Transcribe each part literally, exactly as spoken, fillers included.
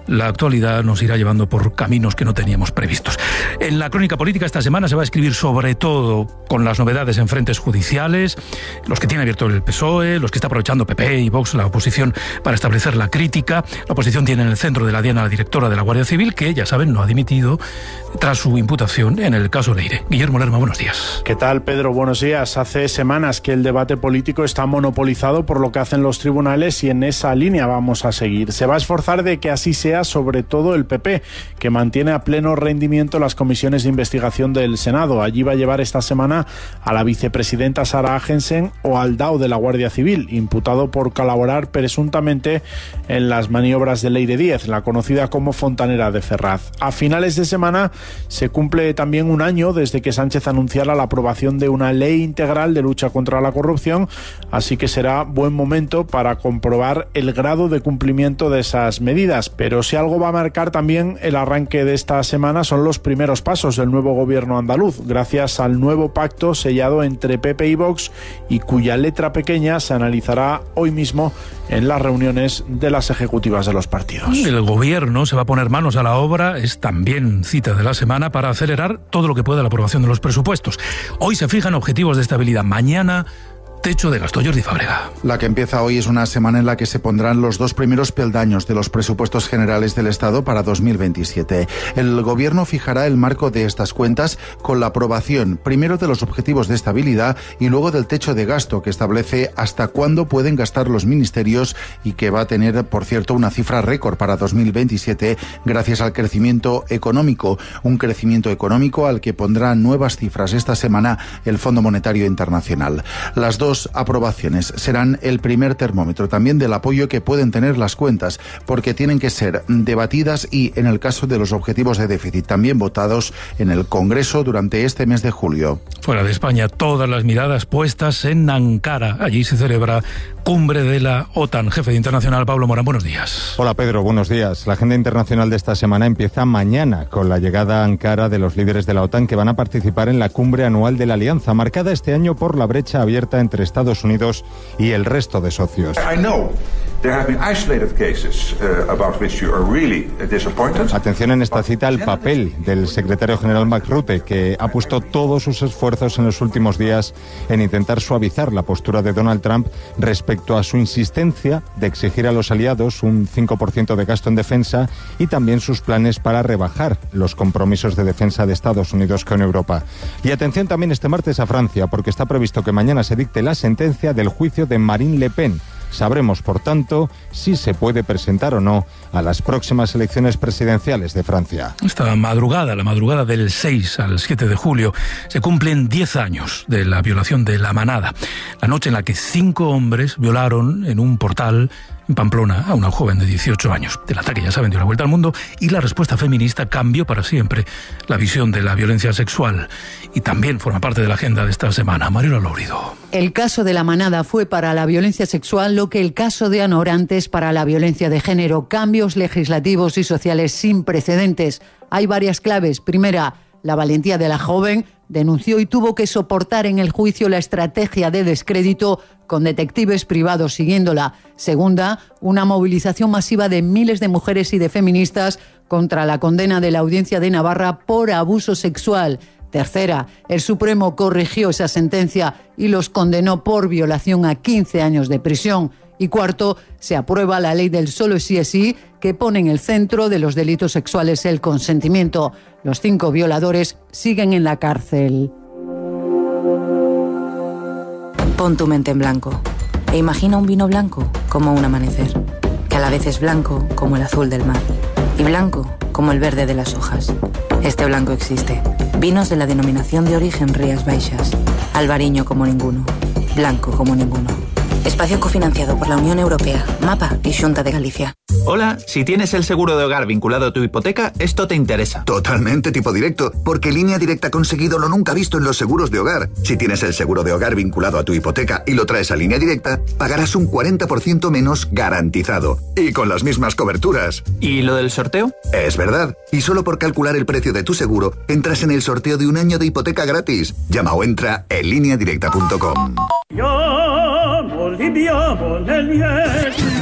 la actualidad nos irá llevando por caminos que no teníamos previstos. En la crónica política esta semana se va a escribir sobre todo con las novedades en frentes judiciales, los que tiene abierto el P S O E, los que está aprovechando P P y Vox, la oposición, para establecer la crítica. La oposición tiene en el centro de la diana a la directora de la Guardia Civil, que, ya saben, no ha dimitido tras su imputación en el caso Leire. Guillermo Lerma, buenos días. ¿Qué tal, Pedro? Buenos días. Hace semanas que el debate político está monopolizado por lo que hacen los tribunales y en esa línea vamos a seguir. Se va a esforzar de que así sea, sobre todo el P P, que mantiene a pleno rendimiento las comisiones de investigación del Senado. Allí va a llevar esta semana a la vicepresidenta Sara Agensen o al D A O de la Guardia Civil, imputado por colaborar presuntamente en las maniobras de Leire Díez, la conocida como Fontanera de Ferraz. A finales de semana se cumple también un año desde que Sánchez anunciara la aprobación de una ley integral de lucha contra la corrupción, así que será buen momento para comprobar el grado de cumplimiento de esas medidas. Pero si algo va a marcar también el arranque de esta semana son los primeros pasos del nuevo gobierno andaluz, gracias al nuevo pacto sellado entre P P y Vox y cuya letra pequeña se analizará hoy mismo en las reuniones de las ejecutivas de los partidos. El gobierno se va a poner manos a la obra, es también cita de la semana, para acelerar todo lo que pueda la aprobación de los presupuestos. Hoy se fijan objetivos de estabilidad, mañana techo de gasto. Jordi Fábrega. La que empieza hoy es una semana en la que se pondrán los dos primeros peldaños de los presupuestos generales del Estado para dos mil veintisiete. El Gobierno fijará el marco de estas cuentas con la aprobación primero de los objetivos de estabilidad y luego del techo de gasto, que establece hasta cuándo pueden gastar los ministerios y que va a tener, por cierto, una cifra récord para dos mil veintisiete gracias al crecimiento económico. Un crecimiento económico al que pondrá nuevas cifras esta semana el Fondo Monetario Internacional. Las dos Dos aprobaciones serán el primer termómetro también del apoyo que pueden tener las cuentas, porque tienen que ser debatidas y, en el caso de los objetivos de déficit, también votados en el Congreso durante este mes de julio. Fuera de España, todas las miradas puestas en Ankara. Allí se celebra cumbre de la OTAN. Jefe de Internacional, Pablo Morán, buenos días. Hola, Pedro, buenos días. La agenda internacional de esta semana empieza mañana con la llegada a Ankara de los líderes de la OTAN que van a participar en la cumbre anual de la Alianza, marcada este año por la brecha abierta entre Estados Unidos y el resto de socios. Atención en esta cita al papel del secretario general Mark Rutte, que ha puesto todos sus esfuerzos en los últimos días en intentar suavizar la postura de Donald Trump respecto a su insistencia de exigir a los aliados un cinco por ciento de gasto en defensa y también sus planes para rebajar los compromisos de defensa de Estados Unidos con Europa. Y atención también este martes a Francia, porque está previsto que mañana se dicte la sentencia del juicio de Marine Le Pen. Sabremos, por tanto, si se puede presentar o no a las próximas elecciones presidenciales de Francia. Esta madrugada, la madrugada del seis al siete de julio, se cumplen diez años de la violación de La Manada, la noche en la que cinco hombres violaron en un portal en Pamplona a una joven de dieciocho años. El ataque, ya saben, dio la vuelta al mundo y la respuesta feminista cambió para siempre la visión de la violencia sexual. Y también forma parte de la agenda de esta semana. Mariola Lourido. El caso de La Manada fue para la violencia sexual lo que el caso de Ana Orantes para la violencia de género. Cambios legislativos y sociales sin precedentes. Hay varias claves. Primera, la valentía de la joven. Denunció y tuvo que soportar en el juicio la estrategia de descrédito con detectives privados siguiéndola. Segunda, una movilización masiva de miles de mujeres y de feministas contra la condena de la Audiencia de Navarra por abuso sexual. Tercera, el Supremo corrigió esa sentencia y los condenó por violación a quince años de prisión. Y cuarto, se aprueba la ley del solo sí es sí, que pone en el centro de los delitos sexuales el consentimiento. Los cinco violadores siguen en la cárcel. Pon tu mente en blanco e imagina un vino blanco como un amanecer, que a la vez es blanco como el azul del mar y blanco como el verde de las hojas. Este blanco existe. Vinos de la denominación de origen Rías Baixas. Albariño como ninguno. Blanco como ninguno. Espacio cofinanciado por la Unión Europea, MAPA y Xunta de Galicia. Hola, si tienes el seguro de hogar vinculado a tu hipoteca, esto te interesa. Totalmente tipo directo, porque Línea Directa ha conseguido lo nunca visto en los seguros de hogar. Si tienes el seguro de hogar vinculado a tu hipoteca y lo traes a Línea Directa, pagarás un cuarenta por ciento menos garantizado. Y con las mismas coberturas. ¿Y lo del sorteo? Es verdad. Y solo por calcular el precio de tu seguro, entras en el sorteo de un año de hipoteca gratis. Llama o entra en línea directa punto com.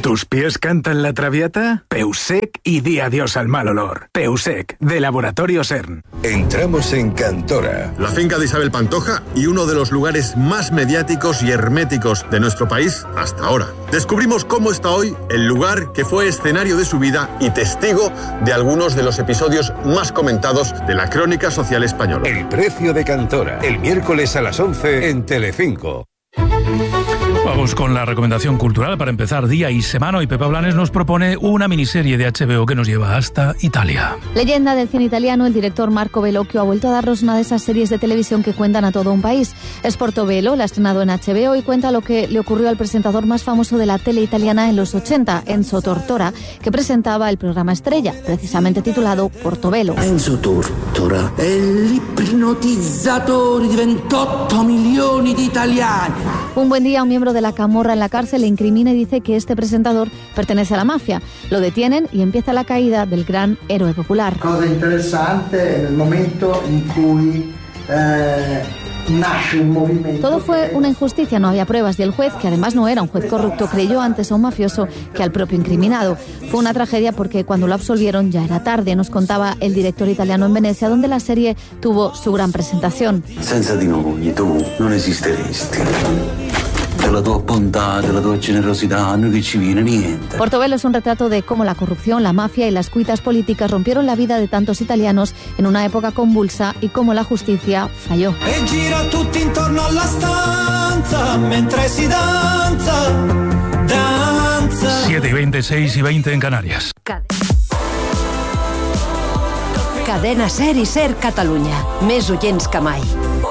¿Tus pies cantan la traviata? Peusec y di adiós al mal olor. Peusec, de Laboratorio CERN. Entramos en Cantora, la finca de Isabel Pantoja y uno de los lugares más mediáticos y herméticos de nuestro país hasta ahora. Descubrimos cómo está hoy el lugar que fue escenario de su vida y testigo de algunos de los episodios más comentados de la crónica social española. El precio de Cantora, el miércoles a las once en Telecinco. Vamos con la recomendación cultural para empezar día y semana. Y Pepa Blanes nos propone una miniserie de H B O que nos lleva hasta Italia. Leyenda del cine italiano, el director Marco Bellocchio ha vuelto a darnos una de esas series de televisión que cuentan a todo un país. Es Portobello, la ha estrenado en H B O y cuenta lo que le ocurrió al presentador más famoso de la tele italiana en los ochenta, Enzo Tortora, que presentaba el programa estrella, precisamente titulado Portobello. Enzo Tortora è l'ipnotizzatore di ventotto milioni di italiani. Un buen día, un miembro de la camorra en la cárcel le incrimina y dice que este presentador pertenece a la mafia. Lo detienen y empieza la caída del gran héroe popular. Cosa interessante en el momento en cui eh, nace un movimiento. Todo fue una injusticia, no había pruebas y el juez, que además no era un juez corrupto, creyó antes a un mafioso que al propio incriminado. Fue una tragedia porque cuando lo absolvieron ya era tarde, nos contaba el director italiano en Venecia, donde la serie tuvo su gran presentación. Senza di noi tu non esisteresti. Della tua bontà, della tua generosità, a noi che ci viene niente. Portobello es un retrato de cómo la corrupción, la mafia y las cuitas políticas rompieron la vida de tantos italianos en una época convulsa y cómo la justicia falló. E gira tutti intorno alla stanza mentre si danza, danza. siete y veinte, seis y veinte en Canarias. Cadena Ser i Ser Catalunya. Més oients que mai.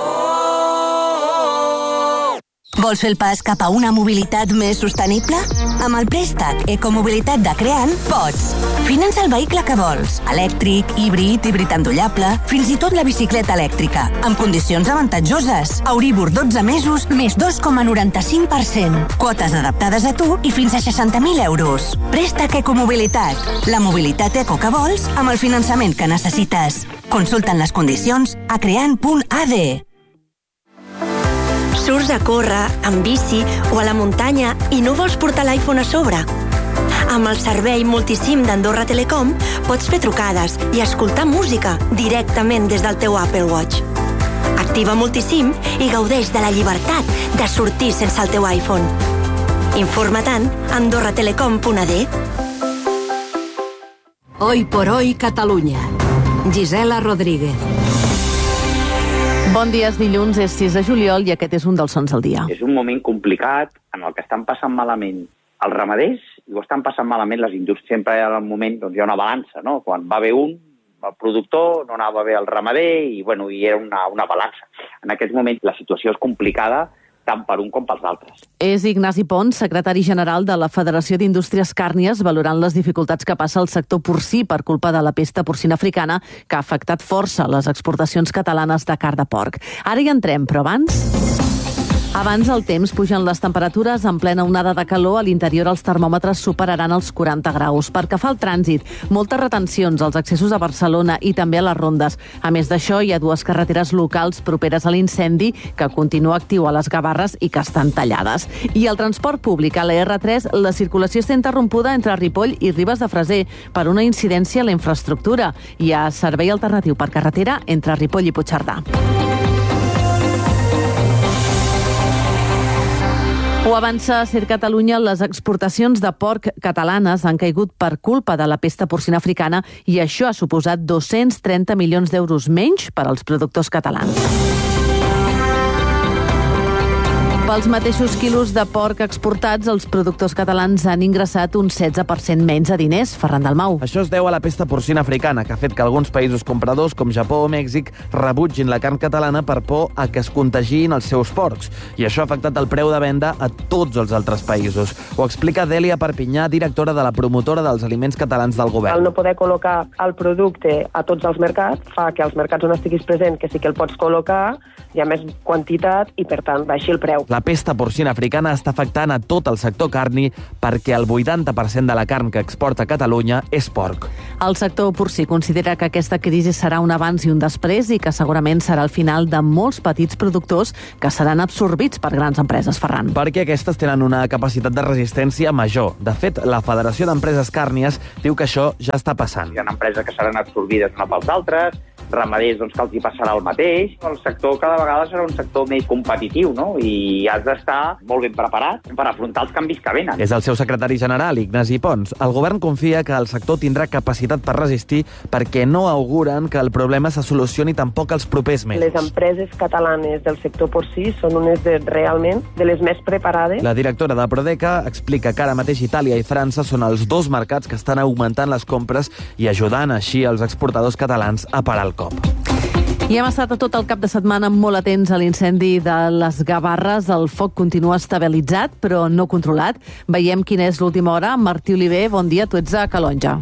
Vols fer el pas cap a una mobilitat més sostenible? Amb el préstec Ecomobilitat de Creant pots. Finança el vehicle que vols. Elèctric, híbrid, híbrid endollable, fins i tot la bicicleta elèctrica. Amb condicions avantatjoses. Euribor dotze mesos, més dos coma noranta-cinc per cent. Quotes adaptades a tu i fins a seixanta mil euros. Préstec Ecomobilitat. La mobilitat eco que vols amb el finançament que necessites. Consulta'n les condicions a creant punt a d. Surts a córrer, amb bici o a la muntanya i no vols portar l'iPhone a sobre? Amb el servei Multisim d'Andorra Telecom pots fer trucades i escoltar música directament des del teu Apple Watch. Activa Multisim i gaudeix de la llibertat de sortir sense el teu iPhone. Informa-te'n a andorra telecom punt a d. Hoy por hoy Catalunya. Gisela Rodríguez. Bon dia, és dilluns, és sis de juliol i aquest és un dels sons del dia. És un moment complicat en el que estan passant malament els ramaders i ho estan passant malament les indústries. Sempre hi ha un moment, doncs hi ha una balança, no? Quan va bé un, el productor, no anava bé el ramader i, bueno, i era una, una balança. En aquest moment la situació és complicada tant per un com pels altres. És Ignasi Pons, secretari general de la Federació d'Indústries Càrnies, valorant les dificultats que passa el sector porcí per culpa de la pesta porcina africana, que ha afectat força les exportacions catalanes de carn de porc. Ara hi entrem, però abans... Abans el temps, pugen les temperatures en plena onada de calor, a l'interior els termòmetres superaran els quaranta graus. Per que fa el trànsit, moltes retencions als accessos a Barcelona i també a les rondes. A més d'això, hi ha dues carreteres locals properes a l'incendi que continua actiu a les Gavarres i que estan tallades. I el transport públic a la erre tres, la circulació està interrompuda entre Ripoll i Ribes de Freser per una incidència a la infraestructura. Hi ha servei alternatiu per carretera entre Ripoll i Puigcerdà. Ho avança Ser Catalunya, les exportacions de porc catalanes han caigut per culpa de la pesta porcina africana i això ha suposat dos-cents trenta milions d'euros menys per als productors catalans. Pels mateixos quilos de porc exportats, els productors catalans han ingressat un setze per cent menys a diners. Ferran Dalmau. Això es deu a la pesta porcina africana, que ha fet que alguns països compradors, com Japó o Mèxic, rebutgin la carn catalana per por a que es contagiïn els seus porcs. I això ha afectat el preu de venda a tots els altres països. Ho explica Dèlia Perpinyà, directora de la promotora dels aliments catalans del govern. El no poder col·locar el producte a tots els mercats fa que als mercats on estiguis present, que sí que el pots col·locar, hi ha més quantitat i, per tant, baixi el preu. La pesta porcina africana està afectant a tot el sector carni perquè el vuitanta per cent de la carn que exporta Catalunya és porc. El sector porcí considera que aquesta crisi serà un abans i un després i que segurament serà el final de molts petits productors que seran absorbits per grans empreses, Ferran. Perquè aquestes tenen una capacitat de resistència major. De fet, la Federació d'Empreses Càrnies diu que això ja està passant. Hi ha empreses que seran absorbides una pels altres, ramaders doncs, que els hi passarà el mateix. El sector cada vegada serà un sector més competitiu, no? I has d'estar molt ben preparat per afrontar els canvis que venen. És el seu secretari general, Ignasi Pons. El govern confia que el sector tindrà capacitat per resistir perquè no auguren que el problema se solucioni tampoc els propers mesos. Les empreses catalanes del sector porcí són unes de, realment de les més preparades. La directora de Prodeca explica que ara mateix Itàlia i França són els dos mercats que estan augmentant les compres i ajudant així els exportadors catalans a parar el cop. I hem estat tot el cap de setmana molt atents a l'incendi de les Gavarres. El foc continua estabilitzat, però no controlat. Veiem quina és l'última hora. Martí Oliver, bon dia, tu ets a Calonja.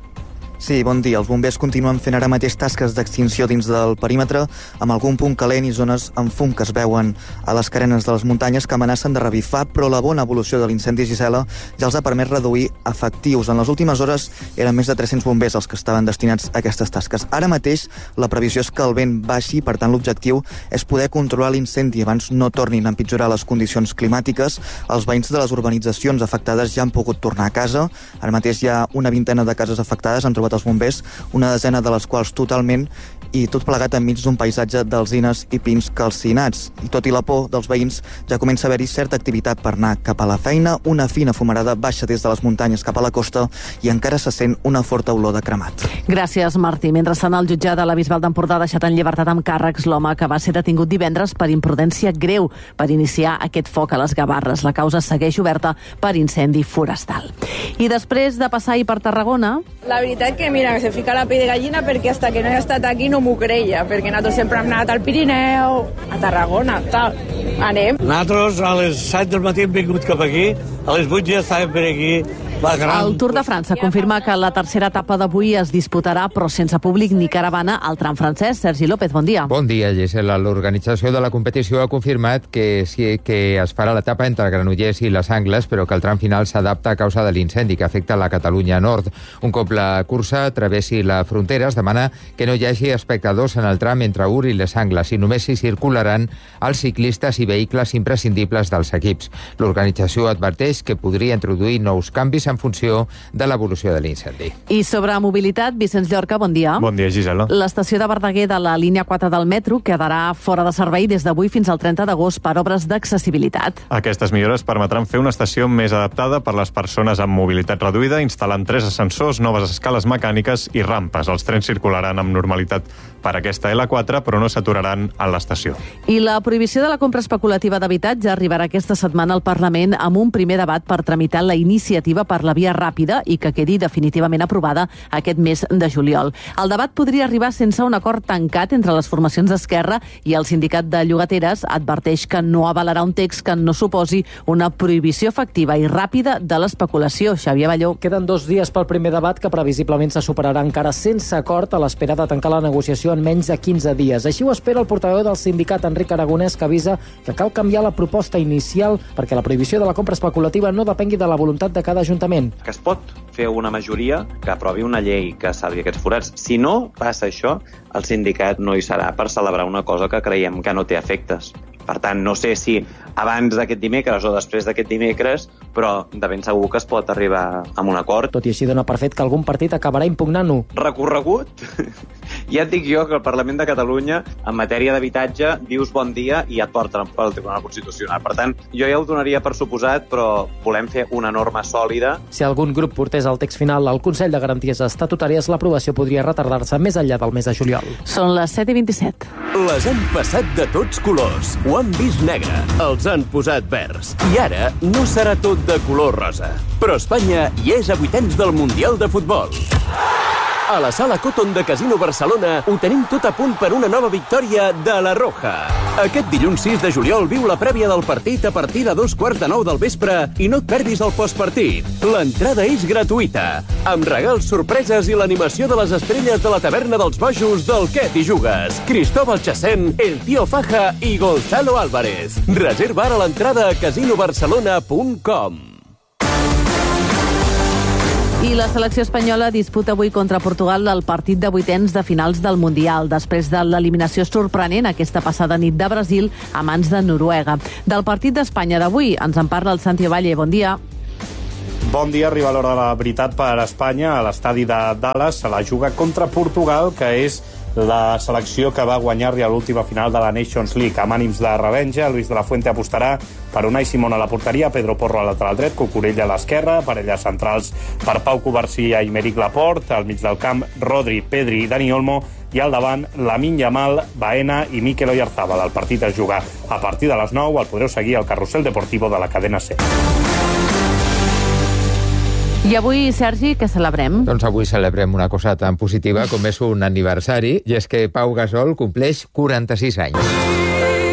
Sí, bon dia. Els bombers continuen fent ara mateix tasques d'extinció dins del perímetre, amb algun punt calent i zones amb fum que es veuen a les carenes de les muntanyes que amenacen de revifar, però la bona evolució de l'incendi Gisela ja els ha permès reduir efectius. En les últimes hores eren més de tres-cents bombers els que estaven destinats a aquestes tasques. Ara mateix la previsió és que el vent baixi, per tant l'objectiu és poder controlar l'incendi abans no tornin a empitjorar les condicions climàtiques. Els veïns de les urbanitzacions afectades ja han pogut tornar a casa. Ara mateix hi ha una vintena de cases afectades, han trobat els bombers, una desena de les quals totalment, i tot plegat enmig d'un paisatge d'alzines i pins calcinats. I tot i la por dels veïns, ja comença a haver-hi certa activitat per anar cap a la feina. Una fina fumarada baixa des de les muntanyes cap a la costa i encara se sent una forta olor de cremat. Gràcies, Martí. Mentrestant, el jutjat de la Bisbal d'Empordà ha deixat en llibertat amb càrrecs l'home que va ser detingut divendres per imprudència greu per iniciar aquest foc a les Gavarres. La causa segueix oberta per incendi forestal. I després de passar hi per Tarragona... La veritat que, mira, que se fica la pell de gallina perquè hasta que no he estat aquí no m'ho creia, perquè nosaltres sempre hem anat al Pirineu, a Tarragona, tal. Anem. Nosaltres a les set del matí hem vingut cap aquí, a les vuit ja estàvem per aquí. El Tour de França confirma que la tercera etapa d'avui es disputarà, però sense públic ni caravana, al tram francès. Sergi López, bon dia. Bon dia, Gisela. L'organització de la competició ha confirmat que sí que es farà l'etapa entre Granollers i Les Angles, però que el tram final s'adapta a causa de l'incendi que afecta la Catalunya Nord. Un cop la cursa travessi la frontera, es demana que no hi hagi espectadors en el tram entre Ur i Les Angles i només s'hi circularan els ciclistes i vehicles imprescindibles dels equips. L'organització adverteix que podria introduir nous canvis en funció de l'evolució de l'incendi. I sobre mobilitat, Vicenç Llorca, bon dia. Bon dia, Gisela. L'estació de Verdaguer de la línia quatre del metro quedarà fora de servei des d'avui fins al trenta d'agost per obres d'accessibilitat. Aquestes millores permetran fer una estació més adaptada per les persones amb mobilitat reduïda, instal·lant tres ascensors, noves escales mecàniques i rampes. Els trens circularan amb normalitat per aquesta L quatre, però no s'aturaran a l'estació. I la prohibició de la compra especulativa d'habitatge arribarà aquesta setmana al Parlament amb un primer debat per tramitar la iniciativa per la via ràpida i que quedi definitivament aprovada aquest mes de juliol. El debat podria arribar sense un acord tancat entre les formacions d'Esquerra i el sindicat de llogateres adverteix que no avalarà un text que no suposi una prohibició efectiva i ràpida de l'especulació. Xavier Balló. Queden dos dies pel primer debat que previsiblement se superarà encara sense acord a l'espera de tancar la negociació en menys de quinze dies. Així ho espera el portaveu del sindicat, Enric Aragonès, que avisa que cal canviar la proposta inicial perquè la prohibició de la compra especulativa no depengui de la voluntat de cada ajuntament. Que es pot fer una majoria que aprovi una llei que salvi aquests forats. Si no passa això, el sindicat no hi serà per celebrar una cosa que creiem que no té efectes. Per tant, no sé si abans d'aquest dimecres o després d'aquest dimecres, però de ben segur que es pot arribar a un acord. Tot i així dona per fet que algun partit acabarà impugnant-ho. Recorregut? Ja et dic jo que el Parlament de Catalunya, en matèria d'habitatge, dius bon dia i et porten pel Tribunal Constitucional. Per tant, jo ja ho donaria per suposat, però volem fer una norma sòlida. Si algun grup portés el text final al Consell de Garanties Estatutàries, l'aprovació podria retardar-se més enllà del mes de juliol. Són les set i vint-i-set. Les han passat de tots colors. Ho han vist negre, els han posat verds. I ara no serà tot de color rosa. Però Espanya ja és a vuitens del Mundial de Futbol. A la sala Cotton de Casino Barcelona ho tenim tot a punt per una nova victòria de la Roja. Aquest dilluns sis de juliol viu la prèvia del partit a partir de dos quarts de nou del vespre i no et perdis el postpartit. L'entrada és gratuïta, amb regals, sorpreses i l'animació de les estrelles de la taverna dels bojos del Què t'hi jugues. Cristóbal Chacén, El Tío Faja i Gonzalo Álvarez. Reserva ara l'entrada a casino barcelona punt com. I la selecció espanyola disputa avui contra Portugal el partit de vuitens de finals del Mundial, després de l'eliminació sorprenent aquesta passada nit de Brasil a mans de Noruega. Del partit d'Espanya d'avui ens en parla el Santi Valle. Bon dia. Bon dia, arriba l'hora de la veritat per Espanya. A l'estadi de Dallas se la juga contra Portugal, que és la selecció que va guanyar-li a l'última final de la Nations League. Amb ànims de revenja, Luis de la Fuente apostarà per Unai Simón a la porteria, Pedro Porro a lateral dret, Cucurella a l'esquerra, parelles centrals per Pau Covarsí i Aymeric Laporte, al mig del camp Rodri, Pedri i Dani Olmo, i al davant Lamine Yamal, Baena i Mikel Oyarzabal. El partit es juga a partir de les nou. El podreu seguir al Carrusel Deportivo de la cadena SER. I avui, Sergi, què celebrem? Doncs avui celebrem una cosa tan positiva com és un aniversari, i és que Pau Gasol compleix quaranta-sis anys.